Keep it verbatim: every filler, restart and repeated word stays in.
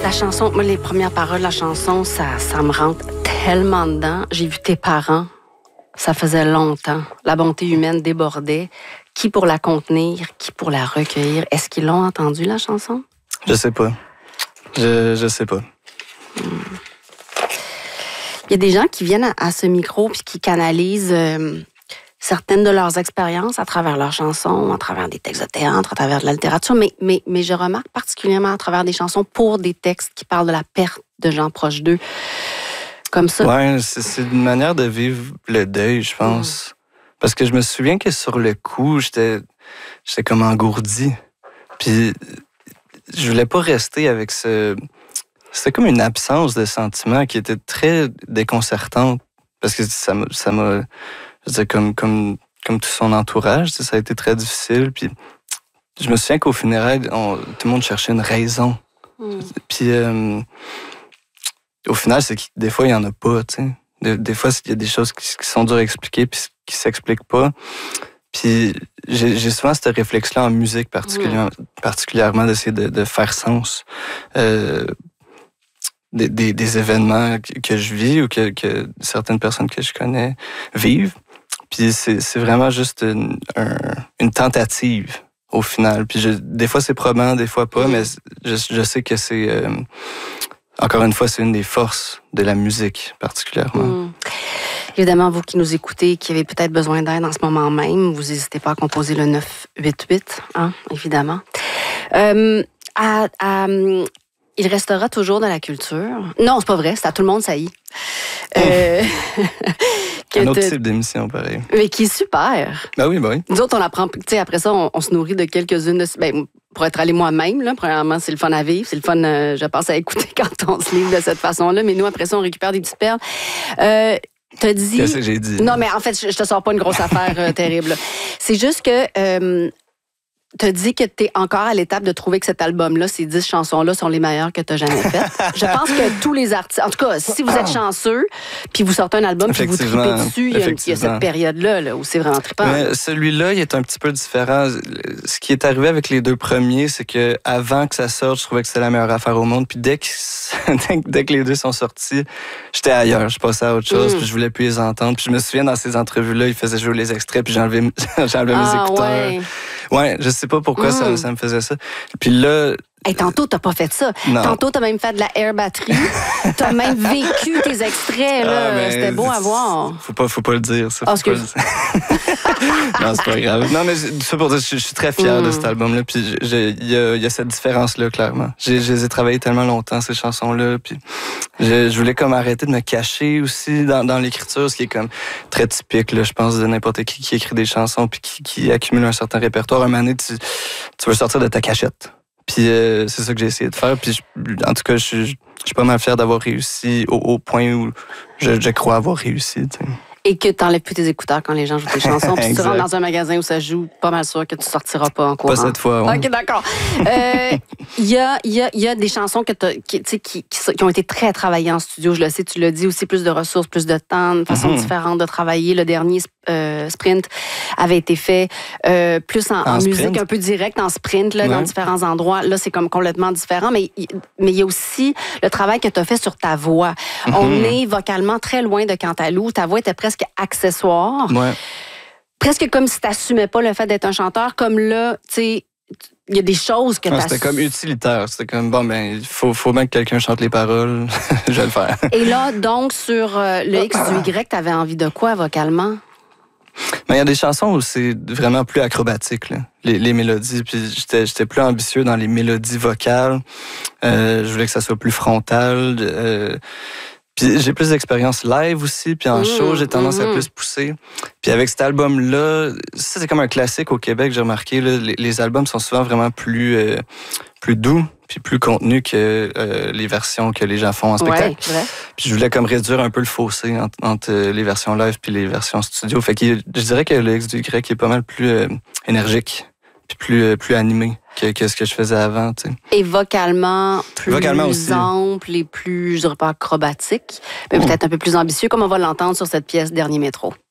la chanson, moi, les premières paroles de la chanson, ça, ça me rentre tellement dedans. J'ai vu tes parents, ça faisait longtemps. La bonté humaine débordait. Qui pour la contenir, qui pour la recueillir? Est-ce qu'ils l'ont entendu, la chanson? Je sais pas. Je, je sais pas. Hmm. Il y a des gens qui viennent à, à ce micro puis qui canalisent euh, certaines de leurs expériences à travers leurs chansons, à travers des textes de théâtre, à travers de la littérature, mais, mais, mais je remarque particulièrement à travers des chansons pour des textes qui parlent de la perte de gens proches d'eux. Comme ça. Ouais, c'est, c'est une manière de vivre le deuil, je pense. Mm. Parce que je me souviens que sur le coup, j'étais, j'étais comme engourdi. Puis je voulais pas rester avec ce... C'était comme une absence de sentiments qui était très déconcertante. Parce que ça m'a... Ça m'a je veux dire, comme, comme, comme tout son entourage, ça a été très difficile. Puis je me souviens qu'au funérailles, on, tout le monde cherchait une raison. Mm. Puis... Euh, Au final, c'est que des fois, il n'y en a pas, tu sais. Des, des fois, il y a des choses qui, qui sont dures à expliquer puis qui ne s'expliquent pas. Puis j'ai, j'ai souvent ce réflexe-là en musique, particulièrement, mmh. particulièrement d'essayer de, de faire sens euh, des, des, des événements que, que je vis ou que, que certaines personnes que je connais vivent. Puis c'est, c'est vraiment juste une, un, une tentative au final. Puis je, des fois, c'est probant, des fois pas, mmh. mais je, je sais que c'est... Euh, Encore une fois, c'est une des forces de la musique, particulièrement. Mmh. Évidemment, vous qui nous écoutez, qui avez peut-être besoin d'aide en ce moment même, vous n'hésitez pas à composer le neuf huit huit, hein, évidemment. Euh, à, à, il restera toujours de la culture. Non, c'est pas vrai, c'est à tout le monde, ça y est. Euh, un autre te... type d'émission, pareil. Mais qui est super. Ben oui, ben oui. Nous autres, on apprend, tu sais, après ça, on, on se nourrit de quelques-unes de... Ben, pour être allé moi-même, là, premièrement, c'est le fun à vivre. C'est le fun, euh, je pense, à écouter quand on se livre de cette façon-là. Mais nous, après ça, on récupère des petites perles. Euh, t'as dit... Qu'est-ce que j'ai dit? Non, mais en fait, je, je te sors pas une grosse affaire euh, terrible. C'est juste que... Euh, t'as dit que t'es encore à l'étape de trouver que cet album-là, ces dix chansons-là, sont les meilleures que t'as jamais faites. Je pense que tous les artistes... En tout cas, si vous êtes chanceux, puis vous sortez un album, puis vous tripez dessus, il y, a, il y a cette période-là là, où c'est vraiment trippant. Mais celui-là, il est un petit peu différent. Ce qui est arrivé avec les deux premiers, c'est que avant que ça sorte, je trouvais que c'était la meilleure affaire au monde. Puis dès que, dès que les deux sont sortis, j'étais ailleurs. Je passais à autre chose, mm. puis je voulais plus les entendre. Puis je me souviens, dans ces entrevues-là, il faisait jouer les extraits, puis j'enlevais, j'enlevais ah, mes écouteurs. Ouais. Ouais, je sais pas pourquoi mm. ça, ça me faisait ça. Puis là... Hey, tantôt, t'as pas fait ça. Non. Tantôt, t'as même fait de la air batterie. T'as même vécu tes extraits, là. Ah, c'était beau à voir. Faut pas, faut pas le dire, ça. Faut oh, pas le dire. Non, c'est pas grave. Non, mais ça pour dire, je, je suis très fier mm. de cet album-là. Puis il y a, y a cette différence-là, clairement. J'ai, je les ai travaillées tellement longtemps, ces chansons-là. Puis je, je voulais comme arrêter de me cacher aussi dans, dans l'écriture, ce qui est comme très typique, là, je pense, de n'importe qui qui écrit des chansons puis qui, qui accumule un certain répertoire. Un moment donné, tu, tu veux sortir de ta cachette. Puis euh, c'est ça que j'ai essayé de faire. Puis je, en tout cas, je suis, je suis pas mal fier d'avoir réussi au, au point où je, je crois avoir réussi. T'sais. Et que tu n'enlèves plus tes écouteurs quand les gens jouent tes chansons. Puis si tu rentres dans un magasin où ça joue, pas mal sûr que tu sortiras pas en courant. Pas cette fois, oui. OK, d'accord. Il euh, y, a, y, a, y a des chansons que qui, qui, qui, qui ont été très travaillées en studio. Je le sais, tu l'as dit aussi, plus de ressources, plus de temps, de façon mm-hmm. différente de travailler. Le dernier euh, sprint avait été fait euh, plus en, en, en musique, un peu direct, en sprint, là, ouais. dans différents endroits. Là, c'est comme complètement différent. Mais il mais y a aussi le travail que tu as fait sur ta voix. Mm-hmm. On est vocalement très loin de Cantalou. Ta voix était presque accessoire. Ouais. Presque comme si tu n'assumais pas le fait d'être un chanteur. Comme là, tu sais, il y a des choses que tu C'était comme utilitaire. C'était comme, bon, ben, il faut, faut bien que quelqu'un chante les paroles. Je vais le faire. Et là, donc, sur euh, le X du Y, tu avais envie de quoi vocalement? Mais il y a des chansons où c'est vraiment plus acrobatique, là, les, les mélodies. Puis j'étais, j'étais plus ambitieux dans les mélodies vocales. Euh, je voulais que ça soit plus frontal. Euh, Puis j'ai plus d'expérience live aussi, puis en mmh, show, j'ai tendance mmh. à plus pousser. Puis avec cet album-là, ça c'est comme un classique au Québec, j'ai remarqué, là, les, les albums sont souvent vraiment plus, euh, plus doux, puis plus contenus que euh, les versions que les gens font en spectacle. Ouais, ouais. Puis je voulais comme réduire un peu le fossé entre, entre les versions live puis les versions studio. Fait que je dirais que le X du Y est pas mal plus euh, énergique, puis plus, plus animé. Que, que ce que je faisais avant, tu sais. Et vocalement, plus vocalement aussi. ample et plus, je dirais pas acrobatique, mais mmh. peut-être un peu plus ambitieux, comme on va l'entendre sur cette pièce Dernier métro.